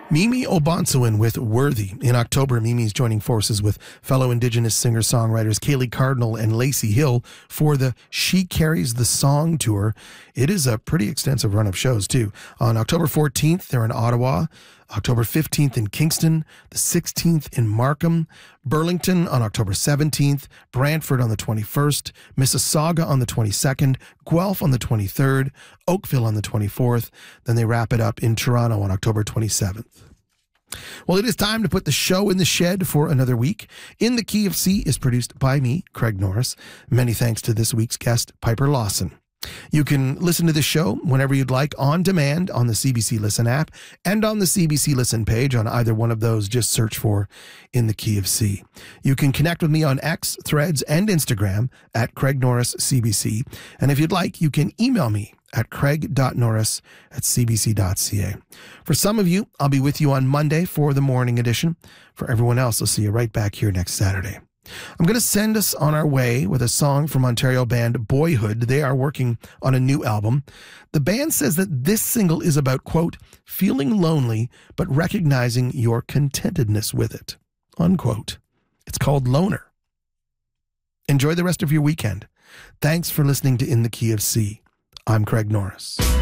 Mimi Obansuin with Worthy. In October, Mimi's joining forces with fellow Indigenous singer-songwriters Kaylee Cardinal and Lacey Hill for the She Carries the Song tour. It is a pretty extensive run of shows, too. On October 14th, they're in Ottawa. October 15th in Kingston, the 16th in Markham, Burlington on October 17th, Brantford on the 21st, Mississauga on the 22nd, Guelph on the 23rd, Oakville on the 24th. Then they wrap it up in Toronto on October 27th. Well, it is time to put the show in the shed for another week. In the Key of C is produced by me, Craig Norris. Many thanks to this week's guest, Piper Lawson. You can listen to the show whenever you'd like on demand on the CBC Listen app and on the CBC Listen page. On either one of those, just search for In the Key of C. You can connect with me on X, Threads, and Instagram at Craig Norris CBC. And if you'd like, you can email me at craig.norris@cbc.ca. For some of you, I'll be with you on Monday for the morning edition. For everyone else, I'll see you right back here next Saturday. I'm going to send us on our way with a song from Ontario band Boyhood. They are working on a new album. The band says that this single is about, quote, feeling lonely, but recognizing your contentedness with it, unquote. It's called Loner. Enjoy the rest of your weekend. Thanks for listening to In the Key of C. I'm Craig Norris.